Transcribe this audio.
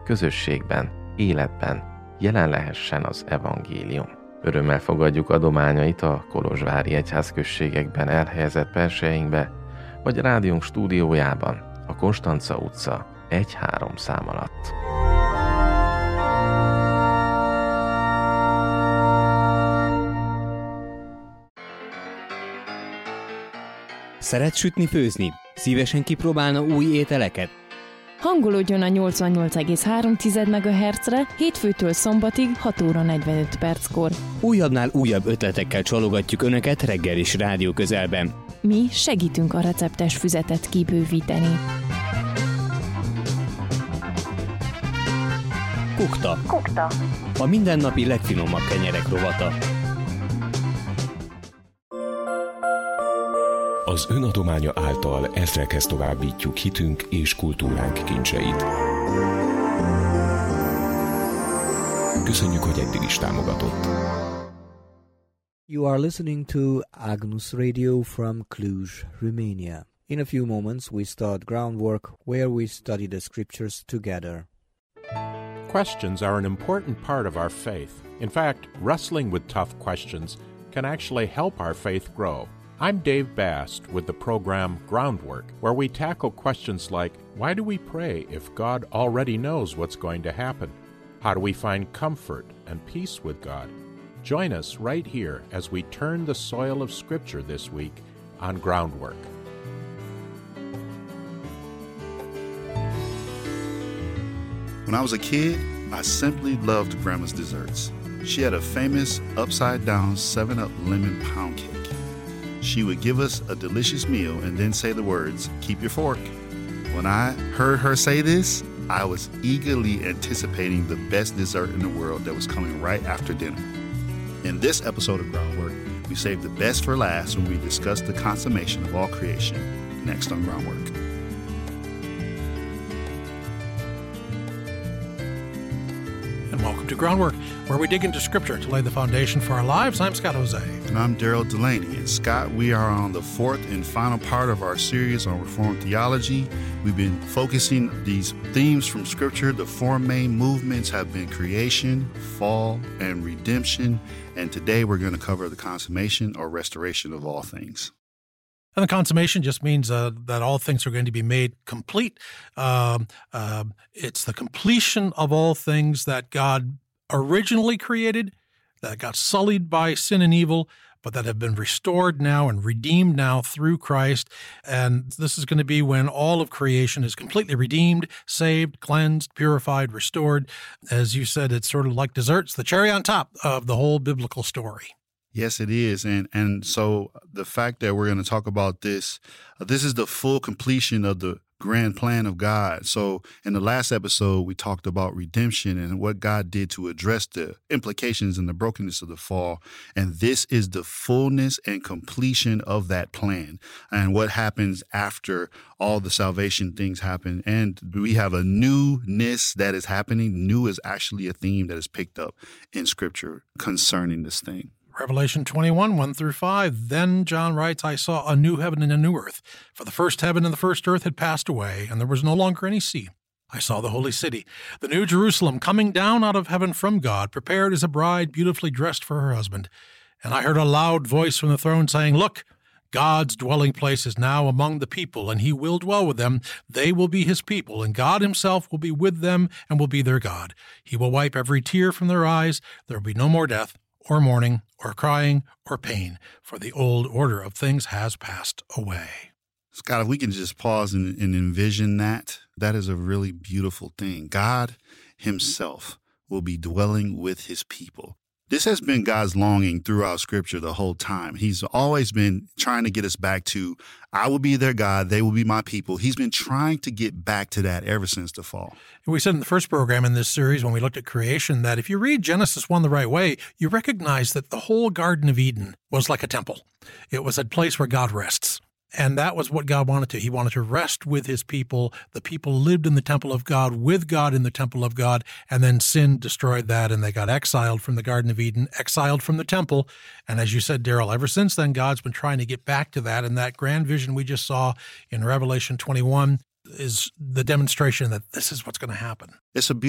közösségben, életben jelen lehessen az evangélium. Örömmel fogadjuk adományait a kolozsvári egyházközségekben elhelyezett perseinkbe, vagy a rádiónk stúdiójában, a Konstanca utca 1-3 szám alatt. Szeret sütni, főzni? Szívesen kipróbálna új ételeket? Hangolódjon a 88,3 MHz-re hétfőtől szombatig 6 óra 45 perckor. Újabbnál újabb ötletekkel csalogatjuk Önöket reggel is rádió közelben. Mi segítünk a receptes füzetet kibővíteni. Kukta. A mindennapi legfinomabb kenyerek rovata. Az önadománya által ezrekhez továbbítjuk hitünk és kultúránk kincseit. Köszönjük, hogy eddig is támogatott. You are listening to Agnus Radio from Cluj, Romania. In a few moments we start groundwork where we study the scriptures together. Questions are an important part of our faith. In fact, wrestling with tough questions can actually help our faith grow. I'm Dave Bast with the program Groundwork, where we tackle questions like, why do we pray if God already knows what's going to happen? How do we find comfort and peace with God? Join us right here as we turn the soil of Scripture this week on Groundwork. When I was a kid, I simply loved Grandma's desserts. She had a famous upside-down 7-Up lemon pound cake. She would give us a delicious meal and then say the words, "Keep your fork." When I heard her say this, I was eagerly anticipating the best dessert in the world that was coming right after dinner. In this episode of Groundwork, we saved the best for last when we discuss the consummation of all creation, next on Groundwork. And welcome to Groundwork, where we dig into Scripture to lay the foundation for our lives. I'm Scott Jose. And I'm Daryl Delaney. And Scott, we are on the fourth and final part of our series on Reformed theology. We've been focusing these themes from Scripture. The four main movements have been creation, fall, and redemption. And today we're going to cover the consummation or restoration of all things. And the consummation just means that all things are going to be made complete. It's the completion of all things that God originally created, that got sullied by sin and evil, but that have been restored now and redeemed now through Christ. And this is going to be when all of creation is completely redeemed, saved, cleansed, purified, restored. As you said, it's sort of like desserts, the cherry on top of the whole biblical story. Yes, it is. And so the fact that we're going to talk about this is the full completion of the grand plan of God. So in the last episode, we talked about redemption and what God did to address the implications and the brokenness of the fall. And this is the fullness and completion of that plan and what happens after all the salvation things happen. And we have a newness that is happening. New is actually a theme that is picked up in Scripture concerning this thing. Revelation 21, 1-5. Then John writes, I saw a new heaven and a new earth, for the first heaven and the first earth had passed away, and there was no longer any sea. I saw the holy city, the new Jerusalem, coming down out of heaven from God, prepared as a bride beautifully dressed for her husband. And I heard a loud voice from the throne saying, Look, God's dwelling place is now among the people, and he will dwell with them. They will be his people, and God himself will be with them and will be their God. He will wipe every tear from their eyes. There will be no more death, or mourning, or crying, or pain, for the old order of things has passed away. Scott, if we can just pause and envision that is a really beautiful thing. God himself will be dwelling with his people. This has been God's longing throughout Scripture the whole time. He's always been trying to get us back to, I will be their God, they will be my people. He's been trying to get back to that ever since the fall. We said in the first program in this series, when we looked at creation, that if you read Genesis 1 the right way, you recognize that the whole Garden of Eden was like a temple. It was a place where God rests. And that was what God wanted to. He wanted to rest with his people. The people lived in the temple of God, with God in the temple of God, and then sin destroyed that, and they got exiled from the Garden of Eden, exiled from the temple. And as you said, Daryl, ever since then, God's been trying to get back to that, and that grand vision we just saw in Revelation 21 is the demonstration that this is what's going to happen. It's a